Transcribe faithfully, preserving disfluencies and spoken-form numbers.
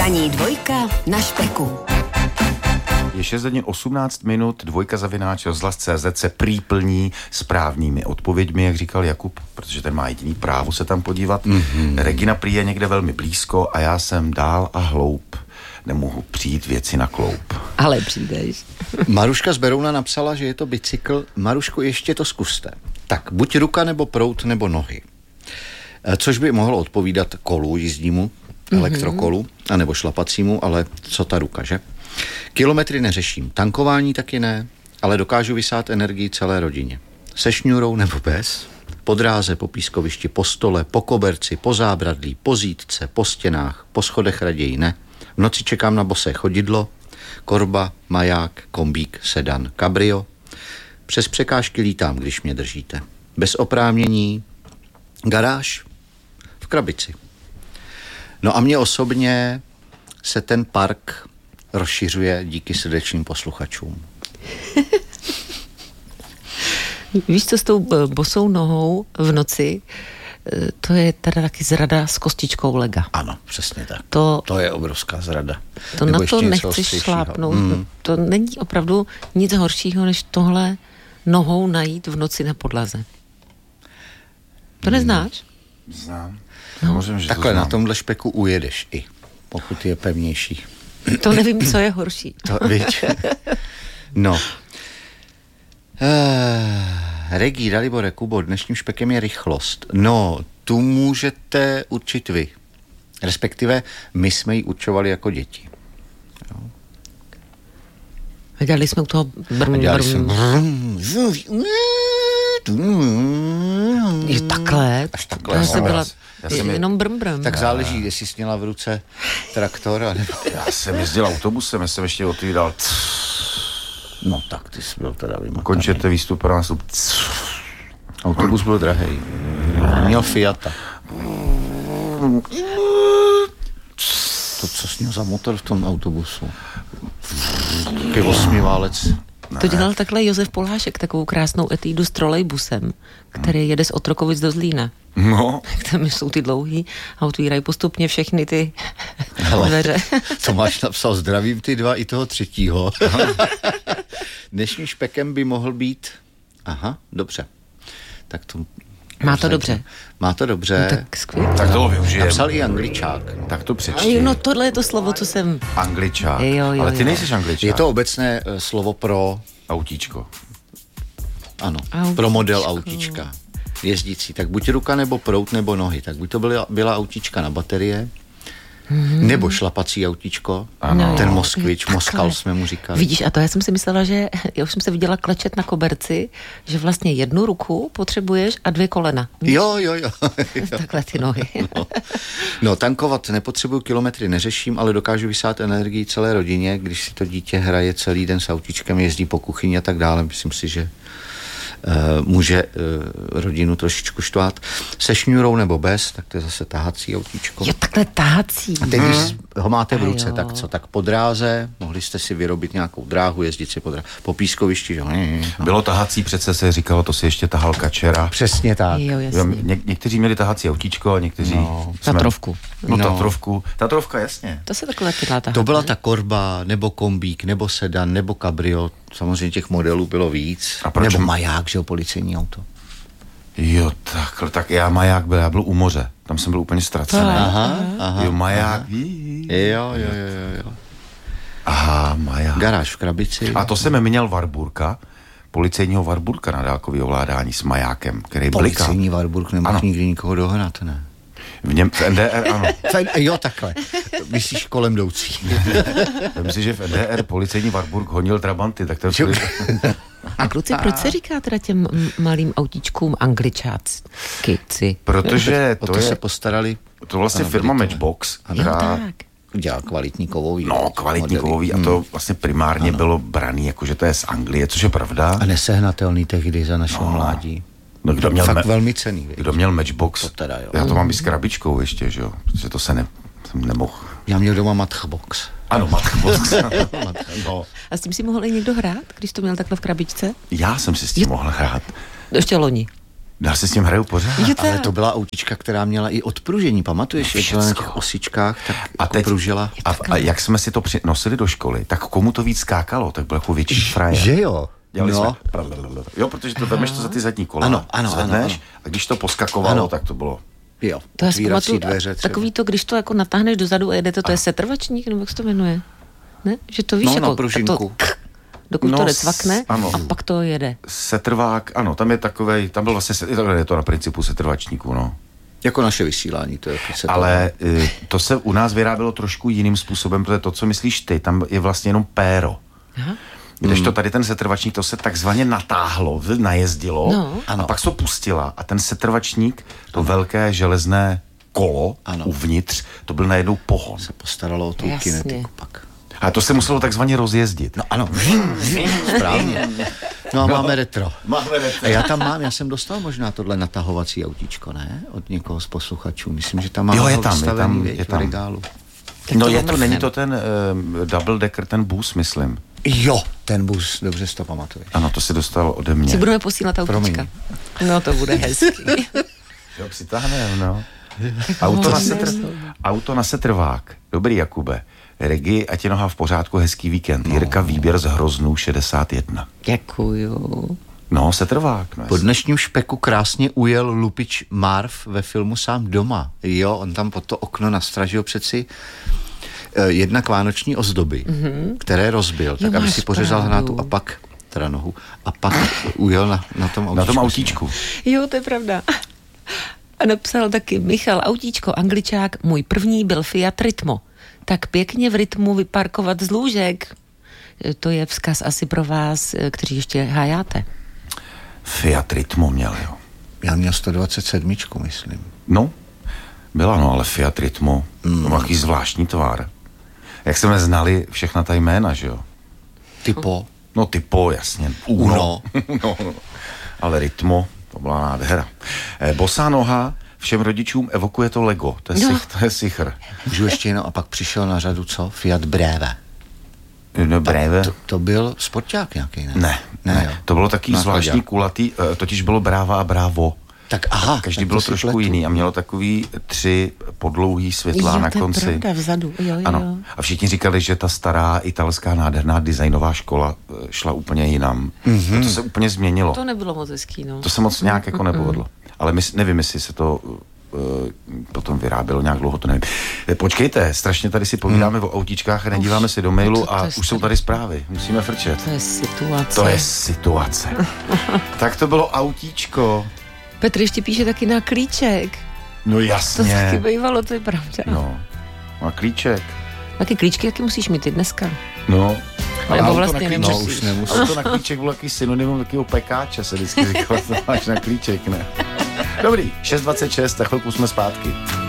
Ranní dvojka na špeku. Je šest hodin osmnáct minut, dvojka zavináč rozhlas tečka cé zet se prý plní správnými odpověďmi, jak říkal Jakub, protože ten má jediný právo se tam podívat. Mm-hmm. Regina prý je někde velmi blízko a já jsem dál a hloub. Nemohu přijít věci na kloup. Ale přijdeš. Maruška z Berouna napsala, že je to bicykl. Maruško, ještě to zkuste. Tak, buď ruka, nebo prout, nebo nohy. Což by mohlo odpovídat kolu jízdnímu, mm-hmm. elektrokolu, anebo šlapacímu, ale co ta ruka, že? Kilometry neřeším. Tankování taky ne, ale dokážu vysát energii celé rodině. Se šňůrou nebo bez. Po dráze, po pískovišti, po stole, po koberci, po zábradlí, po zítce, po stěnách, po schodech raději ne. V noci čekám na bosé chodidlo, korba, maják, kombík, sedan, kabrio. Přes překážky lítám, když mě držíte. Bez oprávnění, garáž v krabici. No a mně osobně se ten park rozšiřuje díky srdečným posluchačům. Víš, co s tou bosou nohou v noci? To je teda taky zrada s kostičkou lega. Ano, přesně tak. To, to je obrovská zrada. To Nebo na to nechceš šlápnout. Mm. To není opravdu nic horšího, než tohle nohou najít v noci na podlaze. To neznáš? Znám. No. Možím, že Takhle to na tomhle špeku ujedeš i, pokud je pevnější. To nevím, co je horší. To, víš? No. Uh, Regi, Dalibore, Kubo, dnešním špekem je rychlost. No, tu můžete určit vy. Respektive my jsme ji určovali jako děti. Jo. A dělali jsme u toho brm, brm. Je takhle. Až takhle. Já jsem byla Já jsem jenom brm, brm. Tak záleží, jestli jsi měla v ruce traktor. Ale... Já jsem jezdil autobusem, já jsem ještě otvíral. No tak ty jsi byl teda vymakaný. Končete výstup pro nástup. Autobus byl drahej. Měl Fiata. To, co jsi měl za motor v tom autobusu? Taký osmiválec. To dělal takhle Josef Polášek, takovou krásnou etídu s trolejbusem, který jede z Otrokovic do Zlína. No. Tam jsou ty dlouhý a otvírají postupně všechny ty dveře. Tomáš napsal zdravím ty dva i toho třetího. Dnešním špekem by mohl být... Aha, dobře. Tak to... Má to dobře. Má to dobře. No, tak skvělé. Tak to využijem. Napsal i Angličák. Tak to přečti. No tohle je to slovo, co jsem... Angličák. Jo, jo, Ale ty jo. nejseš Angličák. Je to obecné uh, slovo pro... Autíčko. Ano, Autíčko. pro model autíčka. Jezdící. Tak buď ruka, nebo prout, nebo nohy. Tak buď to byla, byla autíčka na baterie, mm-hmm. nebo šlapací autíčko. Ano. Ten Moskvič, Takhle. Moskal jsme mu říkali. Vidíš, a to já jsem si myslela, že já už jsem se viděla klečet na koberci, že vlastně jednu ruku potřebuješ a dvě kolena. Jo, jo, jo. Takhle ty nohy. No. no, tankovat nepotřebuju, kilometry neřeším, ale dokážu vysát energii celé rodině, když si to dítě hraje celý den s autíčkem, jezdí po kuchyni a tak dále. Myslím si, že Uh, může uh, rodinu trošičku štvát. Se šňůrou nebo bez, tak to je zase tahací autíčko. Jo, takhle tahací. A teď, když ho máte v ruce, A jo. tak co, tak po dráze, mohli jste si vyrobit nějakou dráhu, jezdit si po, dráhu, po pískovišti, že? No. Bylo tahací, přece se říkalo, to si ještě tahal kačera. Přesně tak. Jo, Jo, jasně. ně, někteří měli tahací autíčko a někteří... No. jsme- Tatrovku. No, No. Tatrovku. Tatrovka, jasně. To se takhle taky dá tahat. To byla ne? ta korba, nebo kombík, nebo sedan, nebo kabrio. Samozřejmě těch modelů bylo víc. A proč Nebo m- maják, že jo, policejní auto. Jo, takhle, tak já maják byl, já byl u moře. Tam jsem byl úplně ztracený. Aha, aha. Jo, maják. Jo, jo, jo, jo. Aha, maják. Garáž v krabici. A to jsem měl Warburka, policejního Warburka na dálkový ovládání s majákem, který bliká. Policejní Warburg, nemohl Ano. nikdy nikoho dohnat, ne? V něm, v N D R, ano. Jo, takhle. Myslíš kolem jdoucí. Myslím si, že v N D R policejní Warburg honil trabanty, tak to je... A kluci, proč se říká teda těm m- malým autíčkům angličácky? Protože O to to je, se postarali. to vlastně Ano, firma byli to. Matchbox, Jo, která... tak. Dělal kvalitní kovový. No, kvalitní modely. kovový a to vlastně primárně Ano. bylo braný, jako že to je z Anglie, což je pravda. A nesehnatelný tehdy za našeho No. mládí. No, kdo měl, Fakt me, velmi cenný. kdo měl Matchbox, To teda jo. já to mám i s krabičkou ještě, že jo, protože to se ne, jsem nemohl. Já měl doma Matchbox. Ano, Matchbox. No, A s tím si mohl i někdo hrát, když to měl takhle v krabičce? já jsem si s tím mohl hrát. Ještě loni. Já si s tím hraju pořád. Ale to byla autička, která měla i odpružení, pamatuješ? Jak byla na těch osičkách, tak a jako teď, pružila. A, a jak jsme si to přinosili do školy, tak komu to víc skákalo, tak byl jako větší frajer. Že jo? Dělali no. jsme, jo, protože to vemeš to za ty zadní kola, ano, ano, zvedneš, ano, ano. A když to poskakovalo, ano. tak to bylo... Jo, to otvírací dveře třeba. Takový to, když to jako natáhneš dozadu a jedete, to ano. je setrvačník, nebo jak se to jmenuje? Ne? Že to víš, no, jako... na pružinku. To, dokud no, to necvakne ano. a pak to jede. Setrvák, ano, tam je takovej, tam byl vlastně, je to na principu setrvačníku, no. Jako naše vysílání, to je setrvák. Ale to se u nás vyrábělo trošku jiným způsobem, protože to, co myslíš ty, tam je vlastně jenom péro. Aha. Když to tady ten setrvačník, to se takzvaně natáhlo, najezdilo no. a pak se to pustila a ten setrvačník, to ano. velké železné kolo ano. uvnitř, to byl najednou pohon. Se postaralo o tu kinetiku pak. A to se muselo takzvaně rozjezdit. No ano, správně. No a máme retro. Máme retro. A já tam mám, já jsem dostal možná tohle natahovací autíčko, ne? Od někoho z posluchačů. Myslím, že tam mám jo, je tam, je tam, věď, je tam. v regálu. Tak no to je to, není to ten uh, double decker, ten bus, myslím. Jo, ten bus, dobře si to pamatuješ. Ano, to si dostal ode mě. Si budeme posílat autíčka. No to bude hezký. Jo, přitáhneme, no. Auto na, setr... Auto na setrvák. Dobrý, Jakube. Regi, ať je noha v pořádku, hezký víkend. No. Jirka Výběr z Hroznů šedesát jedna. Děkuju. No, setrvák. No, po dnešním špeku krásně ujel lupič Marv ve filmu Sám doma. Jo, on tam pod to okno nastražil přeci eh, jednak vánoční ozdoby, mm-hmm. které rozbil, tak jo, aby si pořezal hrátu a pak, teda nohu, a pak ujel na, na tom autíčku. Na tom autíčku. Jo, to je pravda. A napsal taky Michal Autíčko, Angličák, můj první byl Fiat Ritmo. Tak pěkně v rytmu vyparkovat z lůžek. To je vzkaz asi pro vás, kteří ještě hájáte. Fiat Ritmo měl, jo. Já měl sto dvacet sedm, myslím. No, byla no, ale Fiat Ritmo, mm. to má takový zvláštní tvar. Jak jsme znali všechna ta jména, že jo? Typo. No typo, jasně. Uno. no, no. Ale Ritmo, to byla nádhera. Eh, bosá noha všem rodičům evokuje to Lego, to je, no. sich, to je sichr. Můžu ještě jenom, a pak přišel na řadu co? Fiat Breve. No, Breve? To, to byl sporták nějaký, ne? Ne, ne, ne. To bylo taky zvláštní kulatý, totiž bylo Bráva a Bravo. Tak aha. Každý bylo trošku pletu. Jiný a mělo takový tři podlouhý světla jo, na konci. Jo, to je pravda, vzadu. Jo, jo. Ano. A všichni říkali, že ta stará italská nádherná designová škola šla úplně jinam. Mm-hmm. To se úplně změnilo. To nebylo moc hezký, no. To se moc nějak jako nepovedlo. Ale my, nevím, jestli se to uh, potom vyrábělo nějak dlouho, to nevím. Počkejte, strašně tady si povídáme mm. o autíčkách a nedíváme se do mailu to, to a už jsou tady zprávy. Musíme frčet. To je situace. To je situace. Tak to bylo autíčko. Petr ještě píše taky na klíček. No jasně. To taky bývalo, to je pravda. No, na klíček. Taky klíčky, jaký musíš mít ty dneska? No. Ale nebo vlastně nemusíš. No, už nemusíš. Auto na klíček byl takový synonymum takového pekáče, se vždycky říkalo, to máš na klíček, ne? Dobrý, šest dvacet šest, za chvilku jsme zpátky.